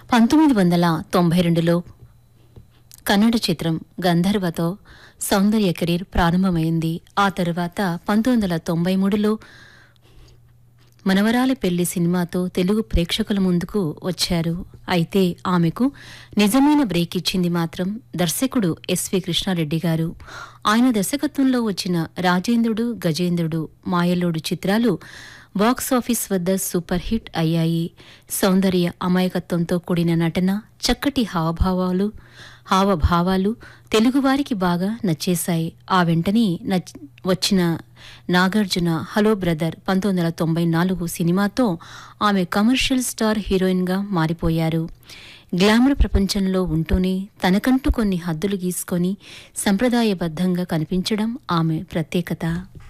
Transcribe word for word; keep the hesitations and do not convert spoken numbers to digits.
పంతొమ్మిది వందల తొంభై రెండులో కన్నడ చిత్రం గంధర్వతో సౌందర్య కెరీర్ ప్రారంభమైంది. ఆ తరువాత పంతొమ్మిది వందల తొంభై మూడులో మనవరాలి పెళ్లి సినిమాతో తెలుగు ప్రేక్షకుల ముందుకు వచ్చారు. అయితే ఆమెకు నిజమైన బ్రేక్ ఇచ్చింది మాత్రం దర్శకుడు ఎస్వి కృష్ణారెడ్డి గారు. ఆయన దర్శకత్వంలో వచ్చిన రాజేంద్రుడు, గజేంద్రుడు, మాయలోడు చిత్రాలు బాక్సాఫీస్ వద్ద సూపర్ హిట్ అయ్యాయి. సౌందర్య అమాయకత్వంతో కూడిన నటన, చక్కటి హావభావాలు హావభావాలు తెలుగువారికి బాగా నచ్చేశాయి. ఆ వెంటనే నచ్ వచ్చిన నాగార్జున హలో బ్రదర్ పంతొమ్మిది వందల తొంభై నాలుగు సినిమాతో ఆమె కమర్షియల్ స్టార్ హీరోయిన్గా మారిపోయారు. గ్లామర్ ప్రపంచంలో ఉంటూనే తనకంటూ కొన్ని హద్దులు గీసుకొని సంప్రదాయబద్ధంగా కనిపించడం ఆమె ప్రత్యేకత.